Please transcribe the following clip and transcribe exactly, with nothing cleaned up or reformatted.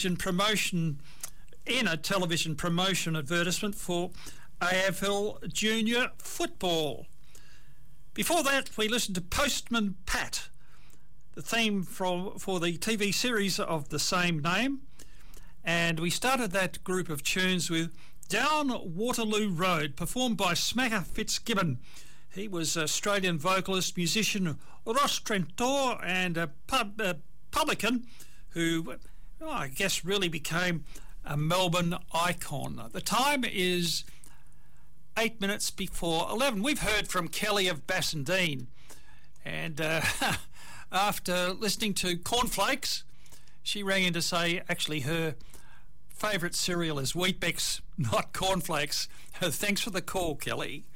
promotion in a television promotion advertisement for A F L Junior Football. Before that, we listened to Postman Pat, the theme from for the T V series of the same name, and we started that group of tunes with Down Waterloo Road, performed by Smacker Fitzgibbon. He was Australian vocalist, musician, restaurateur and a pub, uh, publican who, well, I guess, really became a Melbourne icon. The time is eight minutes before eleven. We've heard from Kelly of Bassendean, and uh, after listening to Cornflakes, she rang in to say actually her favourite cereal is Weet-Bix, not Cornflakes. Thanks for the call, Kelly.